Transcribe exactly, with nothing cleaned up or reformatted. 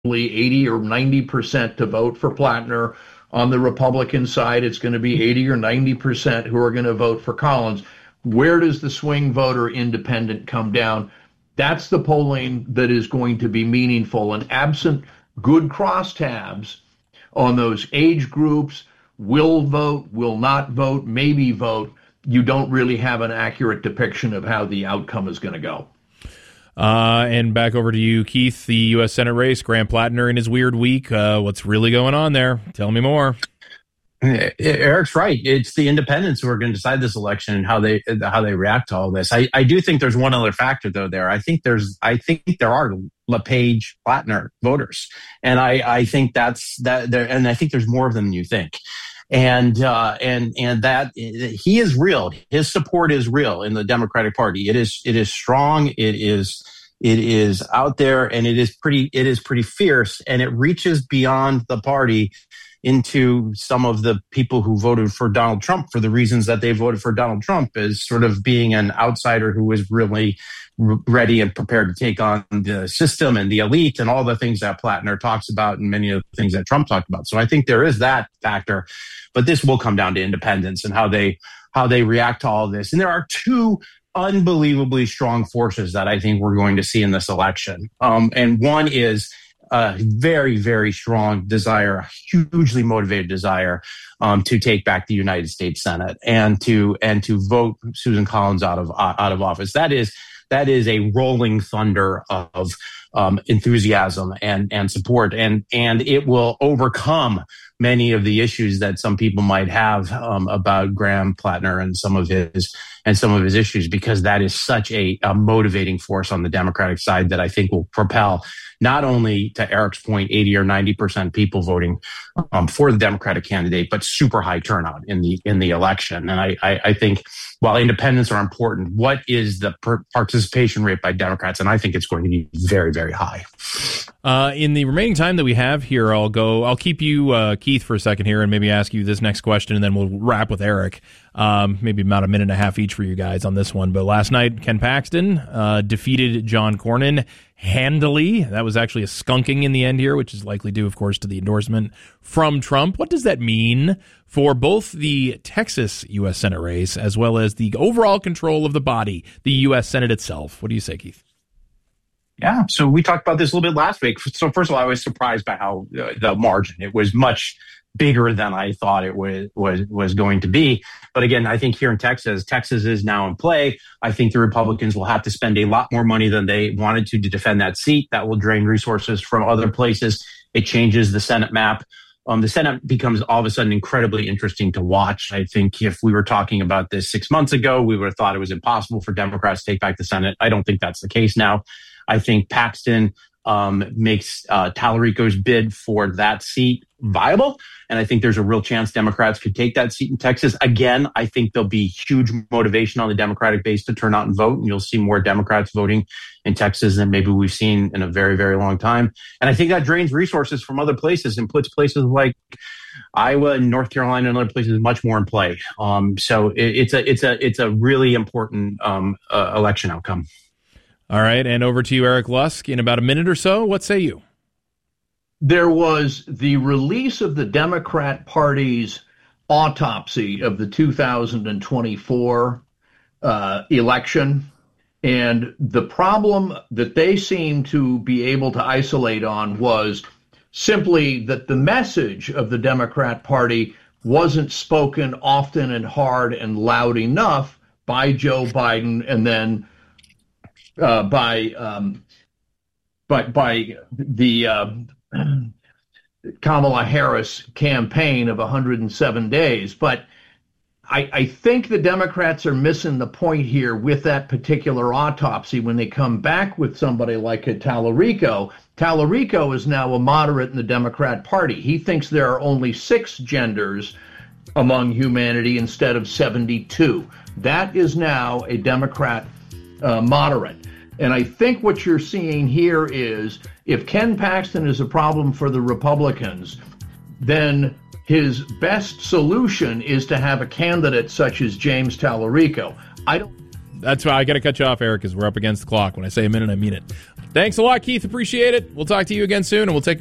eighty or ninety percent to vote for Plattner. On the Republican side, it's going to be eighty or ninety percent who are going to vote for Collins. Where does the swing voter independent come down? That's the polling that is going to be meaningful. And absent good crosstabs on those age groups, will vote, will not vote, maybe vote, you don't really have an accurate depiction of how the outcome is going to go. Uh, and back over to you, Keith, the U S Senate race, Graham Plattner in his weird week. Uh, what's really going on there? Tell me more. Eric's right. It's the independents who are going to decide this election and how they how they react to all this. I, I do think there's one other factor though. There, I think there's I think there are LePage Plattner voters, and I, I think that's that there, and I think there's more of them than you think. And uh, and and that he is real. His support is real in the Democratic Party. It is it is strong. It is it is out there, and it is pretty it is pretty fierce, and it reaches beyond the party into some of the people who voted for Donald Trump for the reasons that they voted for Donald Trump, as sort of being an outsider who was really ready and prepared to take on the system and the elite and all the things that Plattner talks about and many of the things that Trump talked about. So I think there is that factor, but this will come down to independents and how they how they react to all this. And there are two unbelievably strong forces that I think we're going to see in this election. Um, and one is a very, very strong desire, a hugely motivated desire um, to take back the United States Senate and to and to vote Susan Collins out of out of office. That is that is a rolling thunder of um, enthusiasm and and support, and and it will overcome many of the issues that some people might have um, about Graham Plattner and some of his and some of his issues, because that is such a, a motivating force on the Democratic side that I think will propel not only, to Eric's point, eighty or ninety percent people voting um, for the Democratic candidate, but super high turnout in the in the election. And I, I, I think while independents are important, what is the per- participation rate by Democrats? And I think it's going to be very, very high. Uh, in the remaining time that we have here, I'll go. I'll keep you, uh, Keith, for a second here, and maybe ask you this next question, and then we'll wrap with Eric. Um, maybe about a minute and a half each for you guys on this one. But last night, Ken Paxton uh, defeated John Cornyn handily. That was actually a skunking in the end here, which is likely due, of course, to the endorsement from Trump. What does that mean for both the Texas U S Senate race as well as the overall control of the body, the U S Senate itself? What do you say, Keith? Yeah, so we talked about this a little bit last week. So first of all, I was surprised by how uh, the margin, it was much bigger than I thought it was, was, was going to be. But again, I think here in Texas, Texas is now in play. I think the Republicans will have to spend a lot more money than they wanted to to defend that seat. That will drain resources from other places. It changes the Senate map. Um, the Senate becomes all of a sudden incredibly interesting to watch. I think if we were talking about this six months ago, we would have thought it was impossible for Democrats to take back the Senate. I don't think that's the case now. I think Paxton um, makes uh, Tallarico's bid for that seat viable. And I think there's a real chance Democrats could take that seat in Texas. Again, I think there'll be huge motivation on the Democratic base to turn out and vote. And you'll see more Democrats voting in Texas than maybe we've seen in a very, very long time. And I think that drains resources from other places and puts places like Iowa and North Carolina and other places much more in play. Um, so it, it's a it's a it's a really important um, uh, election outcome. All right, and over to you, Eric Lusk, in about a minute or so. What say you? There was the release of the Democrat Party's autopsy of the two thousand twenty-four uh, election, and the problem that they seemed to be able to isolate on was simply that the message of the Democrat Party wasn't spoken often and hard and loud enough by Joe Biden and then uh, by um, by by the uh, Kamala Harris campaign of one hundred seven days. But I, I think the Democrats are missing the point here with that particular autopsy when they come back with somebody like a Tallarico. Tallarico is now a moderate in the Democrat Party. He thinks there are only six genders among humanity instead of seventy-two. That is now a Democrat uh, moderate. And I think what you're seeing here is if Ken Paxton is a problem for the Republicans, then his best solution is to have a candidate such as James Tallarico. I don't. That's why I got to cut you off, Eric, because we're up against the clock. When I say a minute, I mean it. Thanks a lot, Keith. Appreciate it. We'll talk to you again soon, and we'll take